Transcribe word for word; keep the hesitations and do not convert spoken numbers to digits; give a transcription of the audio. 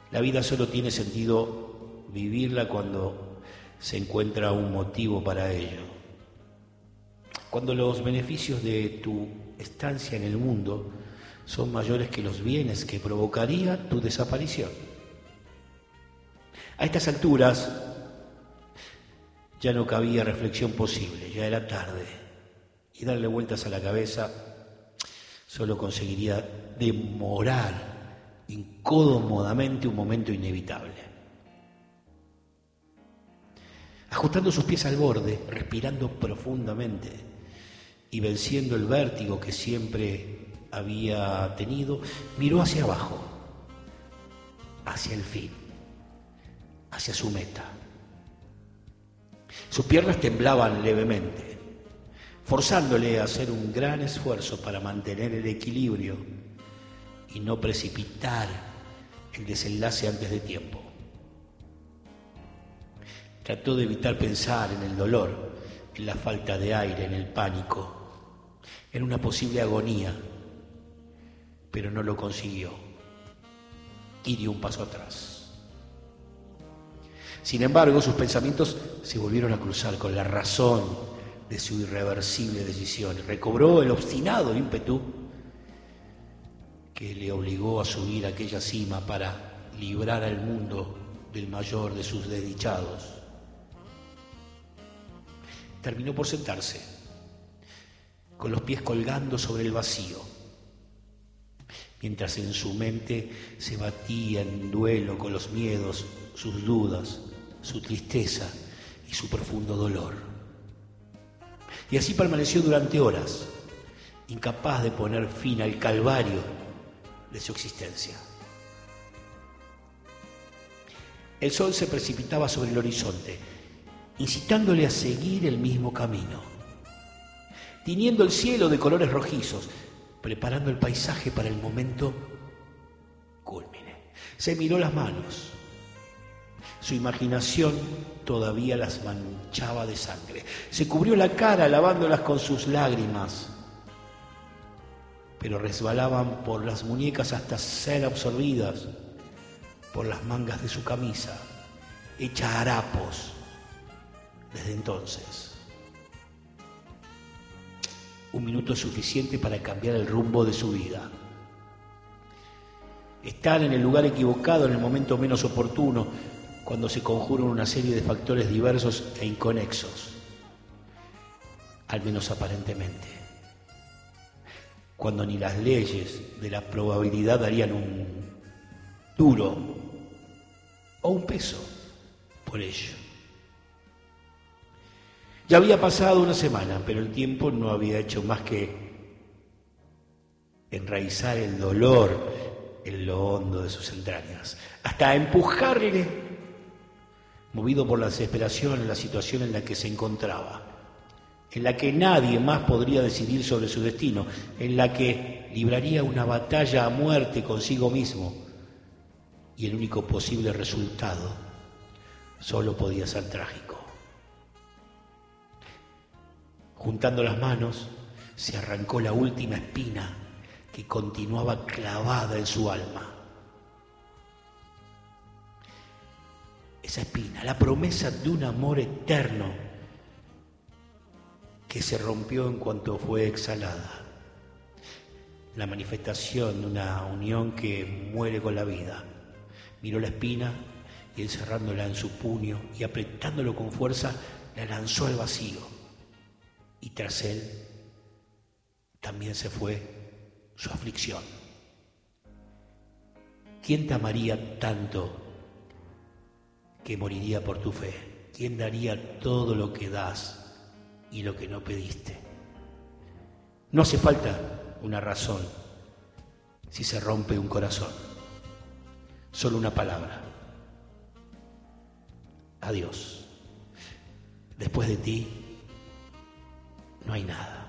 La vida solo tiene sentido vivirla cuando se encuentra un motivo para ello. Cuando los beneficios de tu estancia en el mundo son mayores que los bienes que provocaría tu desaparición. A estas alturas ya no cabía reflexión posible, ya era tarde, y darle vueltas a la cabeza solo conseguiría demorar incómodamente un momento inevitable. Ajustando sus pies al borde, respirando profundamente y venciendo el vértigo que siempre había tenido, miró hacia abajo, hacia el fin, hacia su meta. Sus piernas temblaban levemente, forzándole a hacer un gran esfuerzo para mantener el equilibrio y no precipitar el desenlace antes de tiempo. Trató de evitar pensar en el dolor, en la falta de aire, en el pánico, en una posible agonía, pero no lo consiguió y dio un paso atrás. Sin embargo, sus pensamientos se volvieron a cruzar con la razón de su irreversible decisión y recobró el obstinado ímpetu que le obligó a subir a aquella cima para librar al mundo del mayor de sus desdichados. Terminó por sentarse, con los pies colgando sobre el vacío, mientras en su mente se batía en duelo con los miedos, sus dudas, su tristeza y su profundo dolor. Y así permaneció durante horas, incapaz de poner fin al calvario de su existencia. El sol se precipitaba sobre el horizonte, incitándole a seguir el mismo camino, tiñendo el cielo de colores rojizos, preparando el paisaje para el momento cúlmine. Se miró las manos. Su imaginación todavía las manchaba de sangre. Se cubrió la cara lavándolas con sus lágrimas, pero resbalaban por las muñecas hasta ser absorbidas por las mangas de su camisa, hecha harapos desde entonces. Un minuto es suficiente para cambiar el rumbo de su vida. Estar en el lugar equivocado en el momento menos oportuno, cuando se conjuran una serie de factores diversos e inconexos, al menos aparentemente, cuando ni las leyes de la probabilidad darían un duro o un peso por ello. Ya había pasado una semana, pero el tiempo no había hecho más que enraizar el dolor en lo hondo de sus entrañas, hasta empujarle, movido por la desesperación, en la situación en la que se encontraba, en la que nadie más podría decidir sobre su destino, en la que libraría una batalla a muerte consigo mismo, y el único posible resultado solo podía ser trágico. Juntando las manos, se arrancó la última espina que continuaba clavada en su alma. Esa espina, la promesa de un amor eterno que se rompió en cuanto fue exhalada. La manifestación de una unión que muere con la vida. Miró la espina y encerrándola en su puño y apretándolo con fuerza, la lanzó al vacío. Y tras él también se fue su aflicción. ¿Quién te amaría tanto que moriría por tu fe? ¿Quién daría todo lo que das y lo que no pediste? No hace falta una razón si se rompe un corazón. Solo una palabra. Adiós. Después de ti no hay nada.